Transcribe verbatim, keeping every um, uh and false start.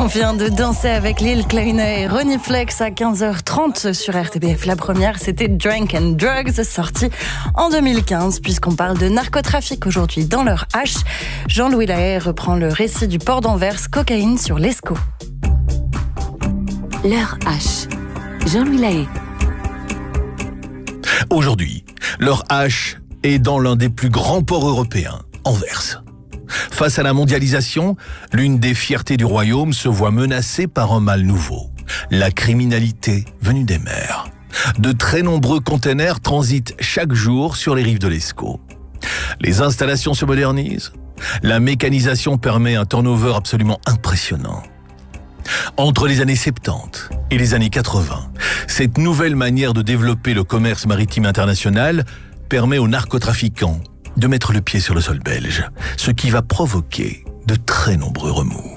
On vient de danser avec Lil Kleine et Ronnie Flex à quinze heures trente sur R T B F. La première, c'était Drunk and Drugs, sorti en deux mille quinze. Puisqu'on parle de narcotrafic aujourd'hui dans leur H, Jean-Louis Lahaye reprend le récit du port d'Anvers, cocaïne sur l'Escaut. Leur H, Jean-Louis Lahaye. Aujourd'hui, leur H est dans l'un des plus grands ports européens, Anvers. Face à la mondialisation, l'une des fiertés du royaume se voit menacée par un mal nouveau, la criminalité venue des mers. De très nombreux containers transitent chaque jour sur les rives de l'Escaut. Les installations se modernisent, la mécanisation permet un turnover absolument impressionnant. Entre les années soixante-dix et les années quatre-vingts, cette nouvelle manière de développer le commerce maritime international permet aux narcotrafiquants de mettre le pied sur le sol belge, ce qui va provoquer de très nombreux remous.